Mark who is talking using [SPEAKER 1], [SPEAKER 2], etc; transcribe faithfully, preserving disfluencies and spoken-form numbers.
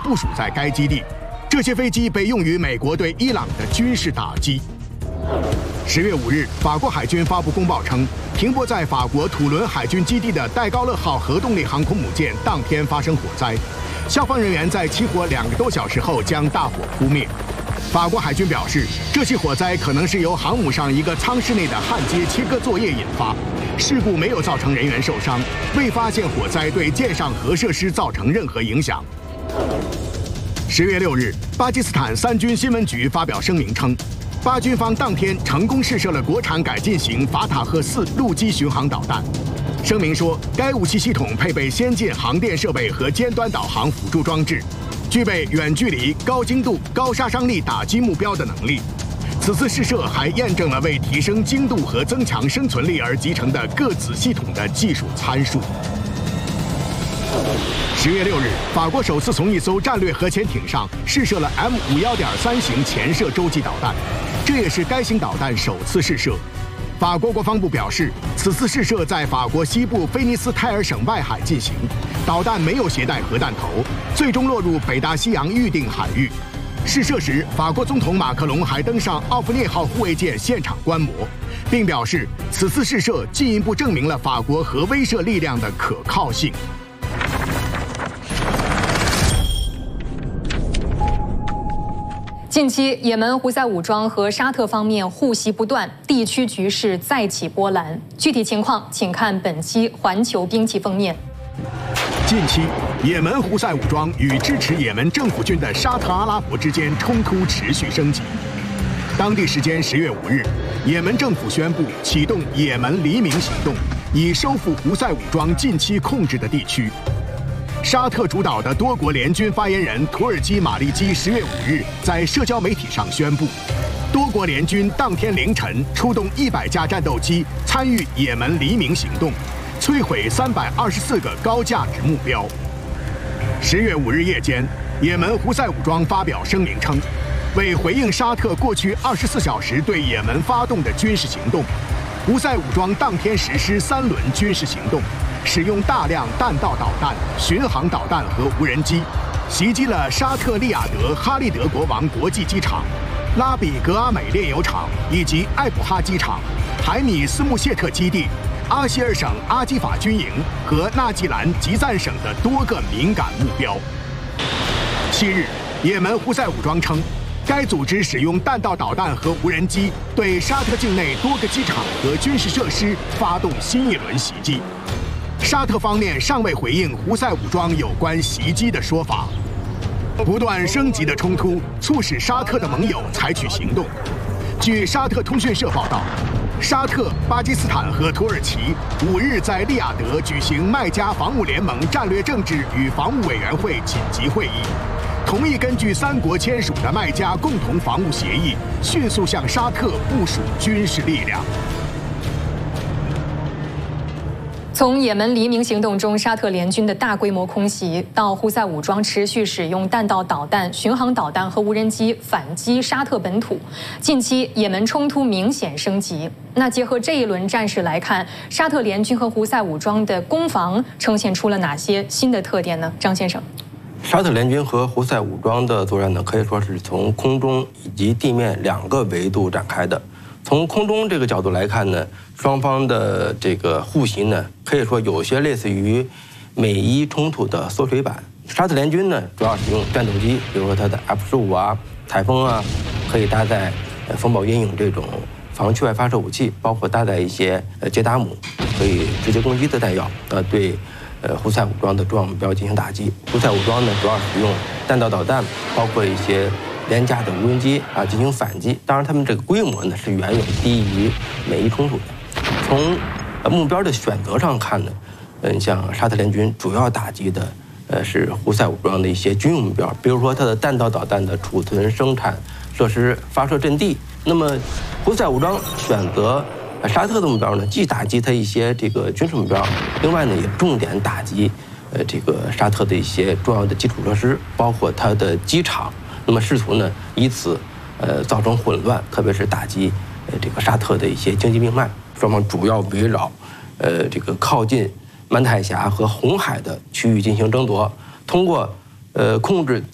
[SPEAKER 1] 部署在该基地。这些飞机被用于美国对伊朗的军事打击。十月五日，法国海军发布公报称，停泊在法国土伦海军基地的戴高乐号核动力航空母舰当天发生火灾，消防人员在起火两个多小时后将大火扑灭。法国海军表示，这起火灾可能是由航母上一个舱室内的焊接切割作业引发，事故没有造成人员受伤，未发现火灾对舰上核设施造成任何影响。十月六日，巴基斯坦三军新闻局发表声明称，巴军方当天成功试射了国产改进型法塔赫四陆基巡航导弹。声明说，该武器系统配备先进航电设备和尖端导航辅助装置，具备远距离、高精度、高杀伤力打击目标的能力。此次试射还验证了为提升精度和增强生存力而集成的各子系统的技术参数。十月六日，法国首次从一艘战略核潜艇上试射了 M 五十一点三型潜射洲际导弹，这也是该型导弹首次试射。法国国防部表示，此次试射在法国西部菲尼斯泰尔省外海进行，导弹没有携带核弹头，最终落入北大西洋预定海域。试射时，法国总统马克龙还登上奥弗涅号护卫舰现场观摩，并表示，此次试射进一步证明了法国核威慑力量的可靠性。
[SPEAKER 2] 近期，也门胡塞武装和沙特方面互袭不断，地区局势再起波澜。具体情况，请看本期环球兵器封面。
[SPEAKER 1] 近期，也门胡塞武装与支持也门政府军的沙特阿拉伯之间冲突持续升级。当地时间十月五日，也门政府宣布启动也门黎明行动，以收复胡塞武装近期控制的地区。沙特主导的多国联军发言人土耳其马利基十月五日在社交媒体上宣布，多国联军当天凌晨出动一百架战斗机参与也门黎明行动，摧毁三百二十四个高价值目标。十月五日夜间，也门胡塞武装发表声明称，为回应沙特过去二十四小时对也门发动的军事行动，胡塞武装当天实施三轮军事行动。使用大量弹道导弹、巡航导弹和无人机，袭击了沙特利雅得哈利德国王国际机场、拉比格阿美炼油厂以及艾卜哈机场、海米斯穆谢特基地、阿希尔省阿基法军营和纳吉兰吉赞省的多个敏感目标。七日，也门胡塞武装称，该组织使用弹道导弹和无人机对沙特境内多个机场和军事设施发动新一轮袭击。沙特方面尚未回应胡塞武装有关袭击的说法。不断升级的冲突促使沙特的盟友采取行动。据沙特通讯社报道，沙特、巴基斯坦和土耳其五日在利雅得举行麦加防务联盟战略政治与防务委员会紧急会议，同意根据三国签署的麦加共同防务协议，迅速向沙特部署军事力量。
[SPEAKER 2] 从也门黎明行动中沙特联军的大规模空袭，到胡塞武装持续使用弹道导弹、巡航导弹和无人机反击沙特本土，近期也门冲突明显升级。那结合这一轮战事来看，沙特联军和胡塞武装的攻防呈现出了哪些新的特点呢？张先生，
[SPEAKER 3] 沙特联军和胡塞武装的作战呢，可以说是从空中以及地面两个维度展开的。从空中这个角度来看呢，双方的这个互袭呢，可以说有些类似于美伊冲突的缩水版。沙特联军呢，主要使用战斗机，比如说它的 F 十五啊、台风啊，可以搭载呃风暴、阴影这种防区外发射武器，包括搭载一些呃捷达姆可以直接攻击的弹药，呃，对呃胡塞武装的重要目标进行打击。胡塞武装呢，主要使用弹道导弹，包括一些廉价的无人机啊进行反击。当然，他们这个规模呢是远远低于美伊冲突的。从呃目标的选择上看呢，嗯，像沙特联军主要打击的呃是胡塞武装的一些军用目标，比如说它的弹道导弹的储存、生产设施、发射阵地。那么胡塞武装选择沙特的目标呢，既打击它一些这个军事目标，另外呢也重点打击呃这个沙特的一些重要的基础设施，包括它的机场。那么试图呢以此呃造成混乱，特别是打击呃这个沙特的一些经济命脉。双方主要围绕呃这个靠近曼特海峡和红海的区域进行争夺，通过呃控制